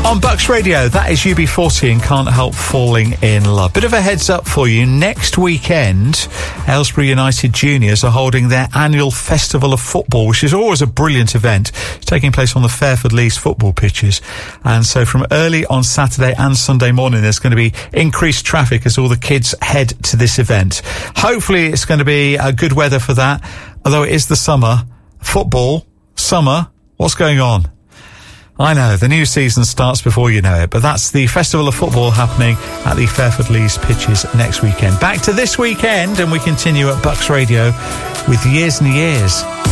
On Bucks Radio, that is UB40 and Can't Help Falling in Love. Bit of a heads up for you. Next weekend, Aylesbury United Juniors are holding their annual Festival of Football, which is always a brilliant event. It's taking place on the Fairford Leys football pitches. And so from early on Saturday and Sunday morning, there's going to be increased traffic as all the kids head to this event. Hopefully it's going to be good weather for that. Although it is the summer. Football, summer, what's going on? I know, the new season starts before you know it, but that's the Festival of Football happening at the Fairford Leys pitches next weekend. Back to this weekend, and we continue at Bucks Radio with Years and Years.